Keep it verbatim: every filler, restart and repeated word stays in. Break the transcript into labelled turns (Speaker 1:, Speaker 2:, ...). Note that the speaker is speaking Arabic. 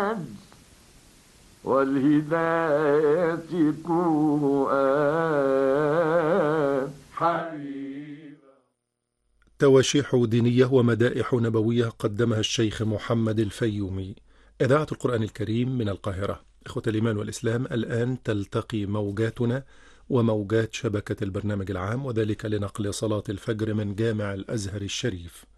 Speaker 1: منهج والهداية قرآن حبيب.
Speaker 2: تواشيح دينية ومدائح نبوية قدمها الشيخ محمد الفيومي. إذاعة القرآن الكريم من القاهرة. إخوة الإيمان والإسلام، الآن تلتقي موجاتنا وموجات شبكة البرنامج العام، وذلك لنقل صلاة الفجر من جامع الأزهر الشريف.